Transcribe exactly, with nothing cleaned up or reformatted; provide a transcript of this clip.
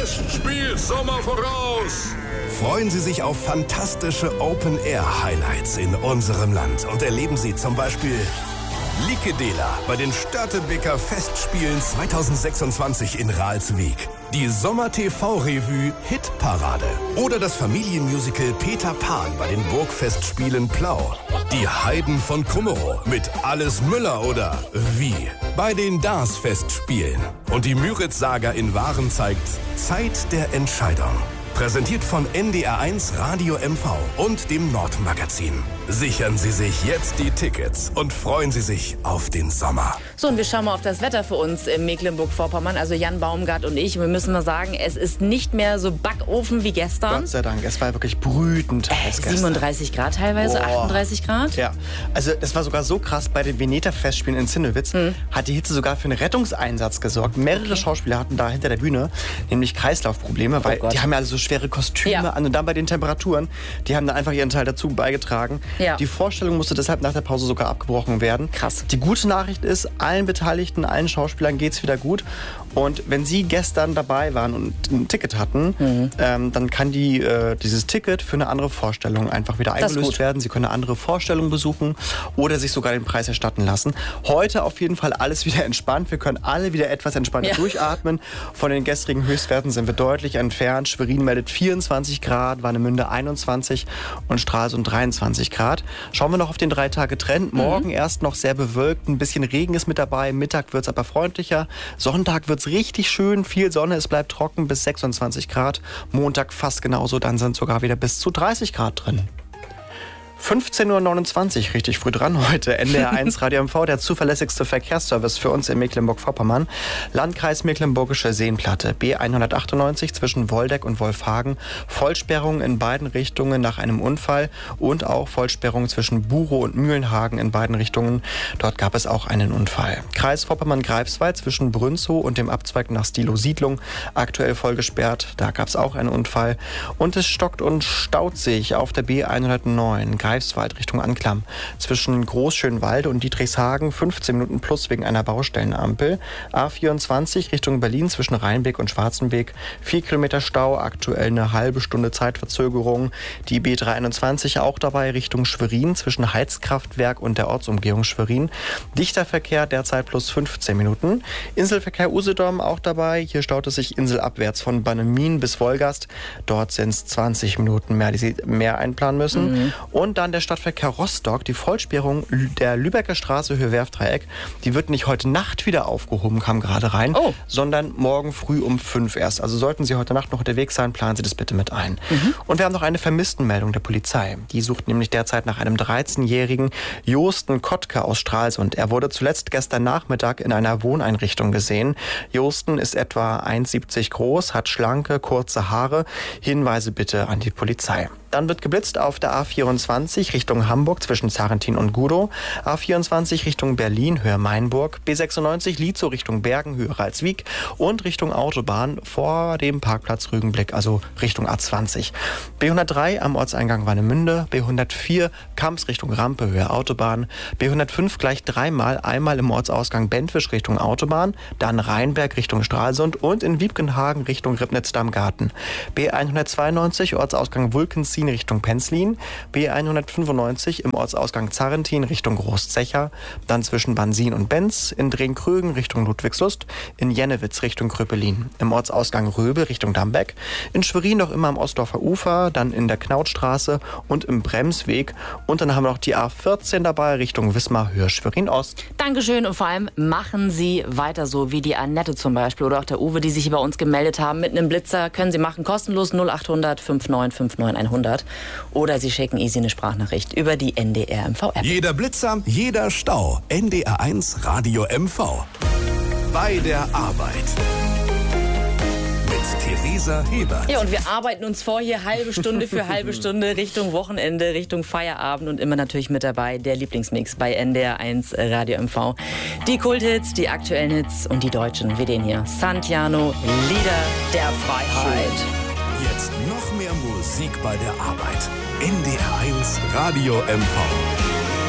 Festspiel Sommer voraus. Freuen Sie sich auf fantastische Open-Air-Highlights in unserem Land und erleben Sie zum Beispiel Likedela bei den Störtebeker Festspielen zweitausendsechsundzwanzig in Ralswiek, die Sommer-T V-Revue Hitparade oder das Familienmusical Peter Pan bei den Burgfestspielen Plau, die Heiden von Kummerow mit Alles Müller oder Wie bei den Dars-Festspielen und die Müritz-Saga in Waren zeigt Zeit der Entscheidung. Präsentiert von N D R eins Radio M V und dem Nordmagazin. Sichern Sie sich jetzt die Tickets und freuen Sie sich auf den Sommer. So, und wir schauen mal auf das Wetter für uns in Mecklenburg-Vorpommern, also Jan Baumgart und ich. Und wir müssen mal sagen, es ist nicht mehr so Backofen wie gestern. Gott sei Dank, es war wirklich brütend heiß gestern. siebenunddreißig Grad teilweise, oh. achtunddreißig Grad. Ja, also das war sogar so krass, bei den Veneta-Festspielen in Zinnewitz hm. hat die Hitze sogar für einen Rettungseinsatz gesorgt. Mehrere okay. Schauspieler hatten da hinter der Bühne nämlich Kreislaufprobleme, weil oh die haben ja also so schwere Kostüme ja. an und dann bei den Temperaturen, die haben da einfach ihren Teil dazu beigetragen. Ja. Die Vorstellung musste deshalb nach der Pause sogar abgebrochen werden. Krass. Die gute Nachricht ist, allen Beteiligten, allen Schauspielern geht's wieder gut. Und wenn Sie gestern dabei waren und ein Ticket hatten, mhm. ähm, dann kann die, äh, dieses Ticket für eine andere Vorstellung einfach wieder eingelöst werden. Sie können eine andere Vorstellung besuchen oder sich sogar den Preis erstatten lassen. Heute auf jeden Fall alles wieder entspannt. Wir können alle wieder etwas entspannter ja. durchatmen. Von den gestrigen Höchstwerten sind wir deutlich entfernt. Schwerin meldet vierundzwanzig Grad, Warnemünde einundzwanzig und Stralsund dreiundzwanzig Grad. Schauen wir noch auf den drei Tage Trend. Morgen mhm. erst noch sehr bewölkt, ein bisschen Regen ist mit dabei. Mittag wird es aber freundlicher. Sonntag wird richtig schön, viel Sonne, es bleibt trocken bis sechsundzwanzig Grad. Montag fast genauso, dann sind sogar wieder bis zu dreißig Grad drin. fünfzehn Uhr neunundzwanzig, richtig früh dran heute. N D R eins Radio M V, der zuverlässigste Verkehrsservice für uns in Mecklenburg-Vorpommern. Landkreis Mecklenburgische Seenplatte, B hundertachtundneunzig zwischen Woldeck und Wolfhagen. Vollsperrung in beiden Richtungen nach einem Unfall und auch Vollsperrung zwischen Burow und Mühlenhagen in beiden Richtungen. Dort gab es auch einen Unfall. Kreis Vorpommern-Greifswald zwischen Brünzow und dem Abzweig nach Stilo-Siedlung aktuell voll gesperrt. Da gab es auch einen Unfall. Und es stockt und staut sich auf der B hundertneun. Greifswald Richtung Anklam. Zwischen Großschönwalde und Dietrichshagen fünfzehn Minuten plus wegen einer Baustellenampel. A vierundzwanzig Richtung Berlin zwischen Rheinbeck und Schwarzenbeck. vier Kilometer Stau, aktuell eine halbe Stunde Zeitverzögerung. Die B dreihunderteinundzwanzig auch dabei Richtung Schwerin zwischen Heizkraftwerk und der Ortsumgehung Schwerin. Dichter Verkehr derzeit plus fünfzehn Minuten. Inselverkehr Usedom auch dabei. Hier staut es sich inselabwärts von Bannemin bis Wolgast. Dort sind es zwanzig Minuten mehr, die Sie mehr einplanen müssen. Mhm. Und dann der Stadtverkehr Rostock, die Vollsperrung der Lübecker Straße Höhe Werftdreieck, die wird nicht heute Nacht wieder aufgehoben, kam gerade rein, oh. sondern morgen früh um fünf erst. Also sollten Sie heute Nacht noch unterwegs sein, planen Sie das bitte mit ein. Mhm. Und wir haben noch eine Vermisstenmeldung der Polizei. Die sucht nämlich derzeit nach einem dreizehnjährigen Josten Kottke aus Stralsund. Er wurde zuletzt gestern Nachmittag in einer Wohneinrichtung gesehen. Josten ist etwa eins siebzig groß, hat schlanke, kurze Haare. Hinweise bitte an die Polizei. Dann wird geblitzt auf der A vierundzwanzig Richtung Hamburg zwischen Zarentin und Gudow, A vierundzwanzig Richtung Berlin, Höhe Mainburg, B sechsundneunzig Lietzow Richtung Bergen, Höhe Ralswiek und Richtung Autobahn vor dem Parkplatz Rügenblick, also Richtung A zwanzig. B hundertdrei am Ortseingang Warnemünde, B hundertvier Kamps Richtung Rampe, Höhe Autobahn, B hundertfünf gleich dreimal, einmal im Ortsausgang Bentwisch Richtung Autobahn, dann Rheinberg Richtung Stralsund und in Wiebkenhagen Richtung Ribnitz-Damgarten. B hundertzweiundneunzig Ortsausgang Wulkensee Richtung Penzlin, B hundertfünfundneunzig im Ortsausgang Zarentin Richtung Großzecher, dann zwischen Bansin und Benz, in Drehkrögen Richtung Ludwigslust, in Jennewitz Richtung Kröpelin, im Ortsausgang Röbe Richtung Dambeck, in Schwerin noch immer am Ostdorfer Ufer, dann in der Knautstraße und im Bremsweg und dann haben wir noch die A vierzehn dabei Richtung Wismar Höhe Schwerin Ost. Dankeschön und vor allem machen Sie weiter so wie die Annette zum Beispiel oder auch der Uwe, die sich hier bei uns gemeldet haben mit einem Blitzer, können Sie machen kostenlos null achthundert neunundfünfzig neunundfünfzig hundert. Oder Sie schicken easy eine Sprachnachricht über die N D R M V-App. Jeder Blitzer, jeder Stau. N D R eins Radio M V. Bei der Arbeit. Mit Theresa Hebert. Ja, und wir arbeiten uns vor hier halbe Stunde für halbe Stunde Richtung Wochenende, Richtung Feierabend und immer natürlich mit dabei der Lieblingsmix bei N D R eins Radio M V. Die Kulthits, die aktuellen Hits und die Deutschen, wie den hier. Santiano, Lieder der Freiheit. Jetzt noch mehr Musik bei der Arbeit. N D R eins Radio M V.